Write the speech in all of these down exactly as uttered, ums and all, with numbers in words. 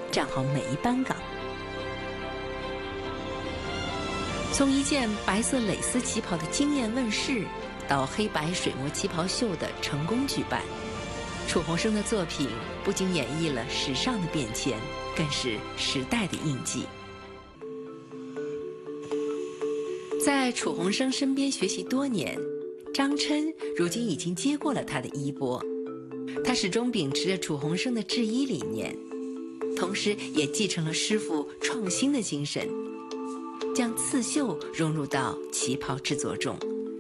站好每一班岗。从一件白色蕾丝旗袍的惊艳问世，到黑白水墨旗袍秀的成功举办，楚鸿生的作品不仅演绎了时尚的变迁，更是时代的印记。在楚鸿生身边学习多年，张琛如今已经接过了他的衣钵。他始终秉持着楚鸿生的制衣理念，同时也继承了师傅创新的精神，将刺绣融入到旗袍制作中。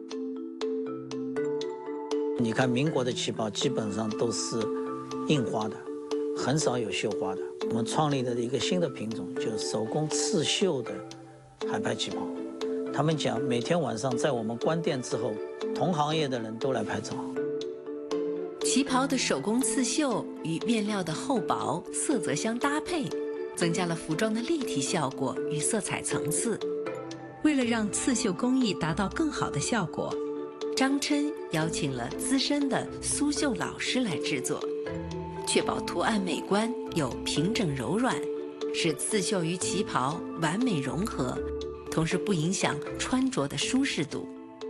你看民国的旗袍基本上都是印花的，很少有绣花的。我们创立的一个新的品种，就是手工刺绣的海派旗袍。他们讲，每天晚上在我们关店之后，同行业的人都来拍照。 旗袍的手工刺绣与面料的厚薄、色泽相搭配，增加了服装的立体效果与色彩层次。为了让刺绣工艺达到更好的效果，张琛邀请了资深的苏绣老师来制作，确保图案美观又平整柔软，使刺绣与旗袍完美融合，同时不影响穿着的舒适度。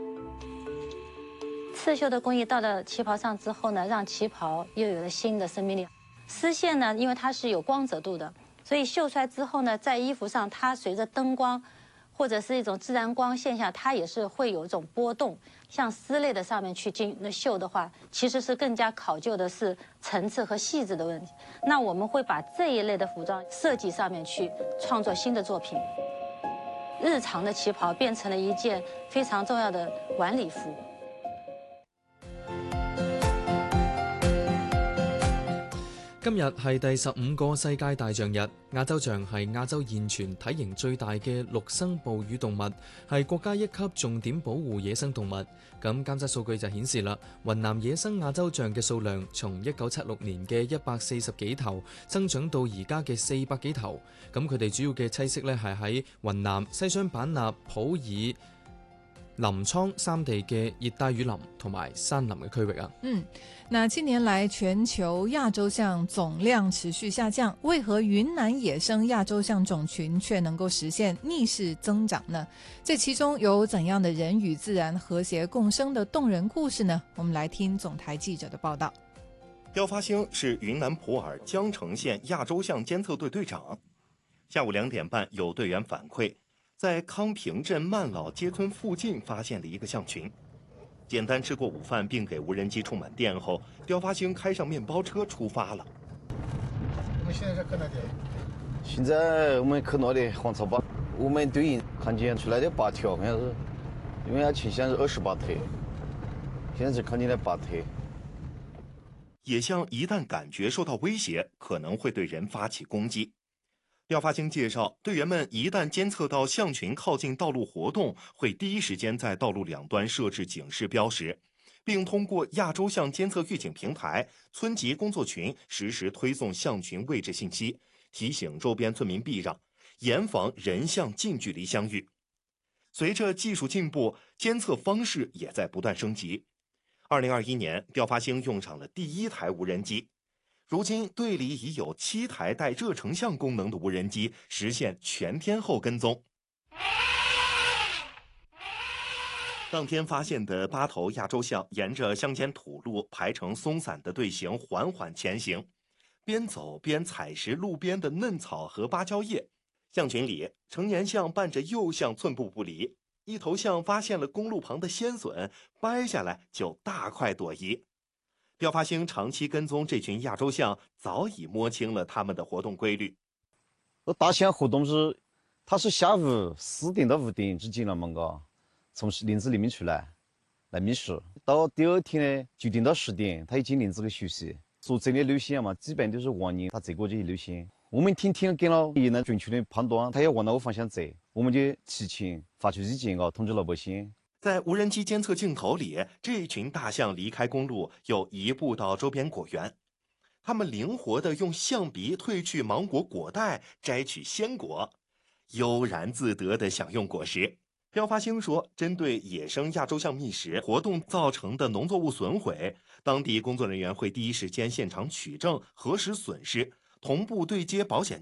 刺绣的工艺到了旗袍上之后呢，让旗袍又有了新的生命力。丝线呢，因为它是有光泽度的，所以绣出来之后呢，在衣服上它随着灯光或者是一种自然光现象，它也是会有一种波动。像丝类的上面去进绣的话，其实是更加考究的是层次和细致的问题。那我们会把这一类的服装设计上面去创作新的作品。日常的旗袍变成了一件非常重要的晚礼服。 今日係第十五個世界大象日，亞洲象係亞洲現存體型最大嘅陸生哺乳動物，係國家一級重點保護野生動物。咁監測數據就顯示啦，雲南野生亞洲象嘅數量從一九七六年嘅一百四十幾頭增長到而家嘅四百幾頭。咁佢哋主要嘅棲息咧係喺雲南、西雙版納、普洱、臨滄三地嘅熱帶雨林同埋山林嘅區域啊。 嗯，那近年來全球亞洲象總量持續下降，為何雲南野生亞洲象種群卻能夠實現逆勢增長呢？這其中有怎樣的人與自然和諧共生的動人故事呢？我們來聽總台記者的報道。 刁發興是雲南普洱江城縣亞洲象監測隊隊長。下午兩點半，有隊員反饋，在康平鎮萬老街村附近發現了一個象群。簡單吃過午飯並給無人機充滿電後，刁發興開上面包車出發了。 我們現在是去哪裡？ 現在我們去那裡黃草壩，我們對應看見出來的八條，好像是因為它傾向是二十八腿，現在只看見了八腿。 野象一旦感覺受到威脅，可能會對人發起攻擊。刁發興介紹，隊員們一旦監測到象群靠近道路活動，會第一時間在道路兩端設置警示標識，並通過亞洲象監測預警平台、村級工作群實時推送象群位置信息，提醒周邊村民避讓，嚴防人象近距離相遇。隨着技術進步，監測方式也在不斷升級。二零二一年，刁發興用上了第一台無人機。如今隊裡已有七台帶熱成像功能的無人機實現全天候跟蹤。當天發現的八頭亞洲象沿着鄉間土路排成鬆散的隊形緩緩前行，邊走邊採食路邊的嫩草和芭蕉葉。象群裡，成年象伴着幼象寸步不離，一頭象發現了公路旁的鮮筍，掰下來就大快朵頤。刁發興長期跟蹤這群亞洲象，早已摸清了它們的活動規律。 大象活動是，它是下午四點到五點之間了嘛，個從林子裡面出來來覓食，到第二天呢九點到十點，它已經林子嘅休息。所走的路線嘛，基本都是往年它走過這些路線。我們天天給了也能準確的判斷它要往哪個方向走，我們就提前發出意見啊，通知老百姓。 在無人機監測鏡頭裡，這群大象離開公路，又移步到周邊果園。它們靈活地用象鼻褪去芒果果帶，摘取鮮果，悠然自得地享用果實。刁發興說，針對野生亞洲象覓食活動造成的農作物損毀，當地工作人員會第一時間現場取證，核實損失，同步對接保險